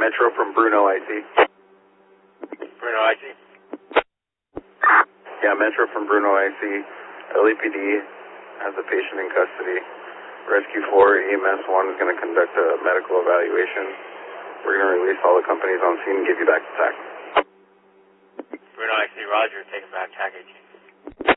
Metro from Bruno, IC. Bruno, IC. Yeah, Metro from Bruno, IC. LAPD has a patient in custody. Rescue 4, EMS 1 is going to conduct a medical evaluation. We're going to release all the companies on scene and give you back the TAC. Bruno, IC, Roger, taking back TAC 18.